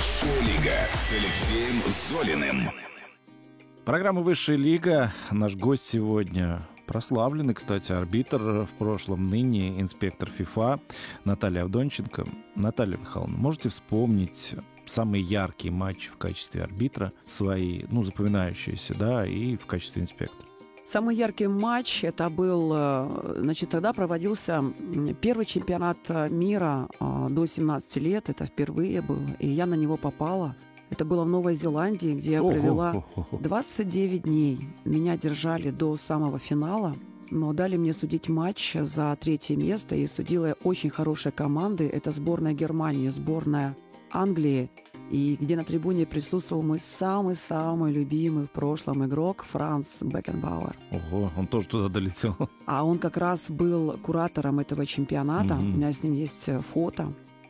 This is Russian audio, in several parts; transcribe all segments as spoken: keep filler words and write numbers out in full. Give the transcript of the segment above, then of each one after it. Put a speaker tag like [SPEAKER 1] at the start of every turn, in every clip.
[SPEAKER 1] Высшая лига с Алексеем Золиным.
[SPEAKER 2] Программа «Высшая лига». Наш гость сегодня прославленный, кстати, арбитр в прошлом, ныне инспектор ФИФА Наталья Авдонченко. Наталья Михайловна, можете вспомнить самые яркие матчи в качестве арбитра свои, ну, запоминающиеся, да, и в качестве инспектора?
[SPEAKER 3] Самый яркий матч, это был, значит, тогда проводился первый чемпионат мира до семнадцати лет, это впервые был, и я на него попала. Это было в Новой Зеландии, где я провела двадцать девять дней. Меня держали до самого финала, но дали мне судить матч за третье место, и судила я очень хорошие команды. Это сборная Германии, сборная Англии, и где на трибуне присутствовал мой самый-самый любимый в прошлом игрок Франц Бекенбауэр.
[SPEAKER 2] Ого, он тоже туда долетел.
[SPEAKER 3] А он как раз был куратором этого чемпионата. Mm-hmm. У меня с ним есть фото.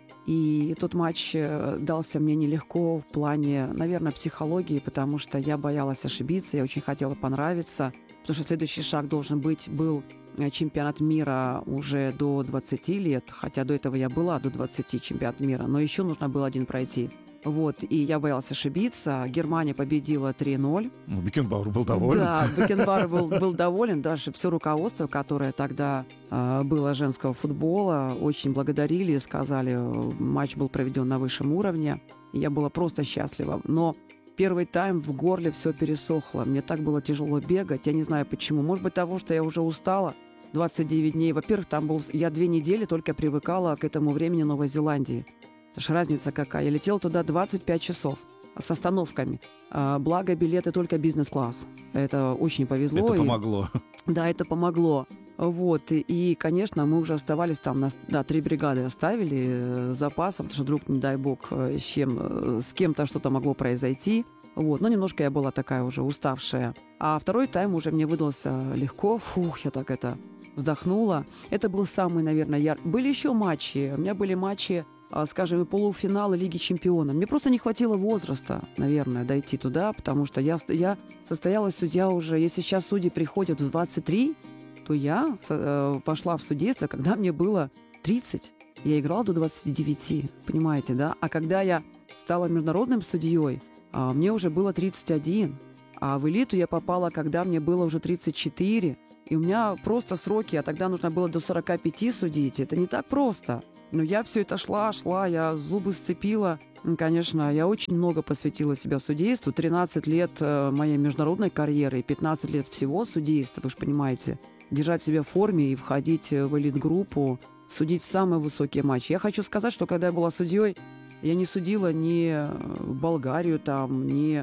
[SPEAKER 3] И тот матч дался мне нелегко в плане, наверное, психологии, потому что я боялась ошибиться, я очень хотела понравиться, потому что следующий шаг должен быть был чемпионат мира уже до двадцати лет, хотя до этого я была до двадцати чемпионат мира, но еще нужно было один пройти. Вот, и я боялась ошибиться. Германия победила три ноль.
[SPEAKER 2] Ну, Бекенбауэр был доволен.
[SPEAKER 3] Да, Бекенбауэр был, был доволен. Даже все руководство, которое тогда э, было женского футбола, очень благодарили и сказали, матч был проведен на высшем уровне. И я была просто счастлива. Но первый тайм в горле все пересохло. Мне так было тяжело бегать. Я не знаю почему. Может быть, того, что я уже устала. двадцать девять дней. Во-первых, там был... я две недели только привыкала к этому времени Новой Зеландии. Это ж разница какая. Я летела туда двадцать пять часов с остановками. А, благо, билеты только бизнес-класс. Это очень повезло.
[SPEAKER 2] Это
[SPEAKER 3] и...
[SPEAKER 2] помогло.
[SPEAKER 3] Да, это помогло. Вот. И, и, конечно, мы уже оставались там, на... да, три бригады оставили с запасом, потому что вдруг, не дай бог, с, чем... с кем-то что-то могло произойти. Вот. Но немножко я была такая уже уставшая. А второй тайм уже мне выдался легко. Фух, я так это вздохнула. Это был самый, наверное, яркий. Были еще матчи. У меня были матчи, скажем, и полуфиналы Лиги Чемпионов. Мне просто не хватило возраста, наверное, дойти туда, потому что я, я состоялась судья уже... Если сейчас судьи приходят в двадцать три, то я э, пошла в судейство, когда мне было тридцать. Я играла до двадцати девяти, понимаете, да? А когда я стала международным судьей, э, мне уже было тридцать один. А в элиту я попала, когда мне было уже тридцать четыре. И у меня просто сроки, а тогда нужно было до сорока пяти судить. Это не так просто. Но я все это шла, шла, я зубы сцепила. Конечно, я очень много посвятила себя судейству. тринадцать лет моей международной карьеры и пятнадцать лет всего судейства, вы же понимаете. Держать себя в форме и входить в элит-группу, судить самые высокие матчи. Я хочу сказать, что когда я была судьей, я не судила ни Болгарию, там, ни...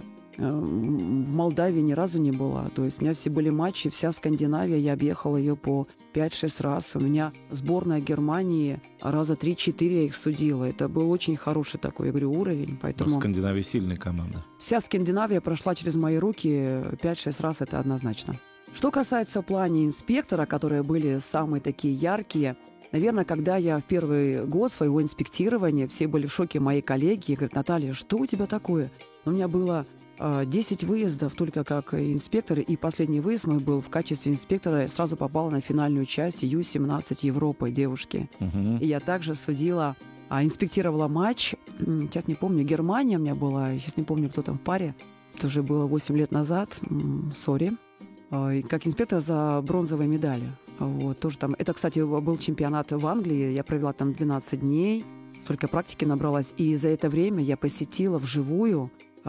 [SPEAKER 3] в Молдавии ни разу не была. То есть у меня все были матчи, вся Скандинавия, я объехала ее по пять-шесть раз. У меня сборная Германии раза три-четыре я их судила. Это был очень хороший такой, я говорю, уровень. Поэтому
[SPEAKER 2] в Скандинавии сильная команда.
[SPEAKER 3] Вся Скандинавия прошла через мои руки пять-шесть раз, это однозначно. Что касается в плане инспектора, которые были самые такие яркие, наверное, когда я в первый год своего инспектирования, все были в шоке, мои коллеги, говорят, Наталья, что у тебя такое? У меня было десять выездов только как инспектор, и последний выезд мой был в качестве инспектора. Я сразу попала на финальную часть ю семнадцать Европы, девушки. Uh-huh. И я также судила, а, инспектировала матч. Сейчас не помню, Германия у меня была, сейчас не помню, кто там в паре. Это уже было восемь лет назад. Сори. Как инспектор за бронзовые медали. Вот, тоже там. Это, кстати, был чемпионат в Англии. Я провела там двенадцать дней. Столько практики набралась. И за это время я посетила вживую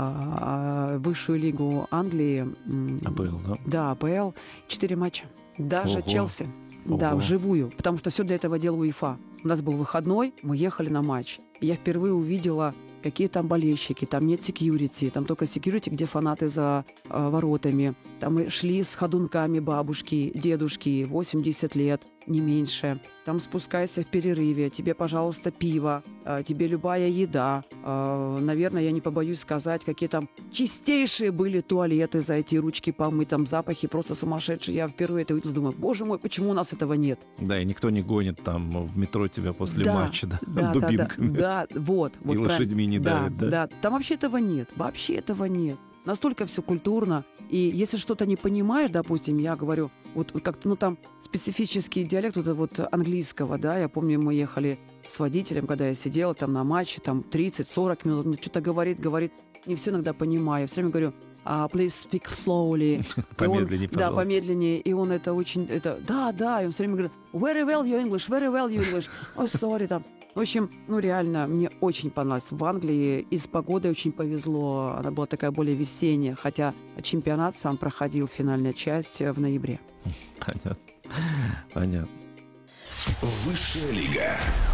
[SPEAKER 3] высшую лигу Англии.
[SPEAKER 2] АПЛ, да?
[SPEAKER 3] Да, АПЛ. Четыре матча. Даже
[SPEAKER 2] Ого.
[SPEAKER 3] Челси.
[SPEAKER 2] Ого.
[SPEAKER 3] Да, вживую. Потому что все для этого делал УЕФА. У нас был выходной, мы ехали на матч. И я впервые увидела, какие там болельщики. Там нет секьюрити. Там только секьюрити, где фанаты за э, воротами. Там мы шли с ходунками бабушки, дедушки, восемьдесят лет, не меньше. Там спускайся в перерыве, тебе, пожалуйста, пиво, э, тебе любая еда. Э, наверное, я не побоюсь сказать, какие там чистейшие были туалеты, за эти ручки помыть, там запахи просто сумасшедшие. Я впервые это увидела, думаю, боже мой, почему у нас этого нет?
[SPEAKER 2] Да, и никто не гонит там в метро тебя после
[SPEAKER 3] да,
[SPEAKER 2] матча, да,
[SPEAKER 3] да,
[SPEAKER 2] дубинками.
[SPEAKER 3] Да, да, вот. вот
[SPEAKER 2] и лошадьми не
[SPEAKER 3] да,
[SPEAKER 2] давят, да?
[SPEAKER 3] Да, там вообще этого нет, вообще этого нет. Настолько все культурно. И если что-то не понимаешь, допустим, я говорю, вот как-то, ну, там специфический диалект вот, вот английского, да, я помню, мы ехали с водителем, когда я сидела там на матче, там тридцать-сорок минут, он что-то говорит, говорит, не все иногда понимаю. Я все время говорю, а, please speak slowly.
[SPEAKER 2] Помедленнее,
[SPEAKER 3] Да,
[SPEAKER 2] пожалуйста.
[SPEAKER 3] помедленнее. И он это очень, это, да, да, и он все время говорит, very well your English, very well your English. Oh, sorry, там. В общем, ну реально, мне очень понравилось в Англии. И с погодой очень повезло. Она была такая более весенняя, хотя чемпионат сам проходил, финальная часть, в ноябре.
[SPEAKER 2] Понятно. Понятно.
[SPEAKER 1] Высшая лига.